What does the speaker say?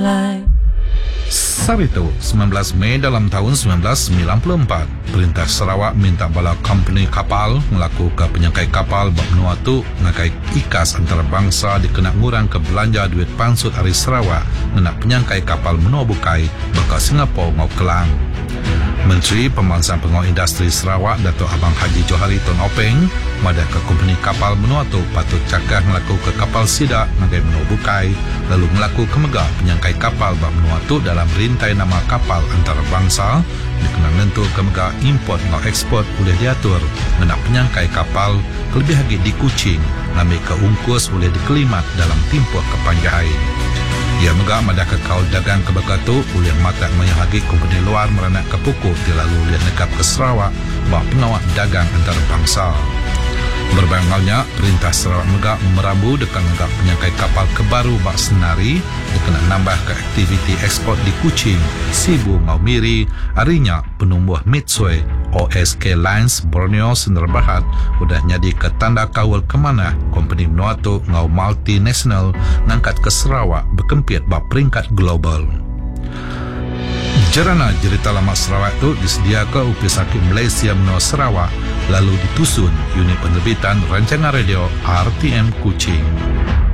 Sarito, 19 Mei dalam tahun 1994, Perintah Sarawak minta bala company kapal melaku ke penyangkai kapal bak menua tu ngakai ikas antarabangsa dikena ngurang ke belanja duit pansut hari Sarawak nak penyangkai kapal menua bukai baka Singapura ngau Kelang. Menteri Pembangsaan Pengawal Industri Sarawak Datuk Abang Haji Johari Tun Openg madah ke company kapal menua tu patut cakap melaku ke kapal sidak ngagai menua bukai lalu melaku ke megah penyangkai kapal bak menua tu dalam rintai nama kapal antarabangsa dikena nentu ke megah import ngau ekspor boleh diatur menak penyangkai kapal kelebih lagi di Kuching ngambil ke ungkus boleh dikelimat dalam timpuh ke Panjahai. Ia megah madah ke kaul dagang ke Bekatu boleh matak menyahagi company luar meranak ke pukul dilalu lihat negap ke Sarawak bak pengawal dagang antarabangsa. Berbangalnya, Perintah Sarawak megah merabu dekat negap penyangkai kapal kebaru bak Senari dikena nambah ke aktiviti ekspor di Kuching, Sibu ngau Miri, harinya penumbuh Mitsui OSK Lines Borneo Sdn Bhd udah nyadi ke tanda kawal kemana company menua tu ngau multinational ngangkat ke Sarawak berkempit bak peringkat global. Jerana cerita lama Sarawak itu disediakan Upis Hakim Malaysia menua Sarawak lalu ditusun unit penerbitan rancangan radio RTM Kuching.